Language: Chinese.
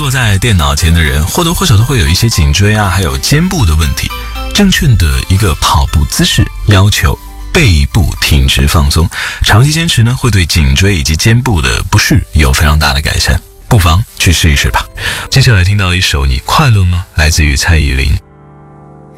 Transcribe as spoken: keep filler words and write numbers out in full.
坐在电脑前的人或多或少都会有一些颈椎啊还有肩部的问题。正确的一个跑步姿势要求背部挺直放松，长期坚持呢会对颈椎以及肩部的不适有非常大的改善，不妨去试一试吧。接下来听到一首你快乐吗，来自于蔡依林。